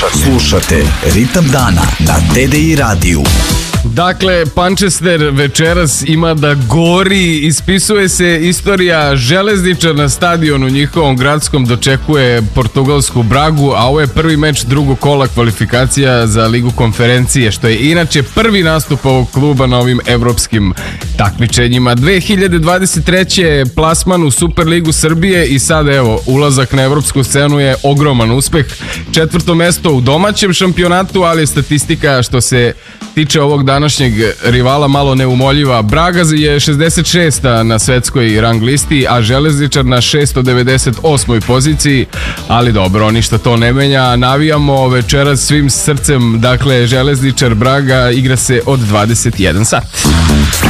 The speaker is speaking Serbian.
Slušate Ritam dana na TDI radiju. Dakle, Manchester večeras ima da gori, ispisuje se istorija. Železničar na stadionu njihovom gradskom dočekuje portugalsku Bragu, a ovo je prvi meč drugog kola kvalifikacija za Ligu konferencije, što je inače prvi nastup ovog kluba na ovim evropskim takmičenjima. 2023. plasman u Superligu Srbije i sad evo, ulazak na evropsku scenu je ogroman uspeh. 4. mesto u domaćem šampionatu, ali statistika što se tiče ovog današnjeg rivala malo neumoljiva. Braga je 66. na svetskoj rang listi, a Železničar na 698. poziciji, ali dobro, ništa to ne menja. Navijamo večeras svim srcem, dakle Železničar Braga igra se od 21 sat.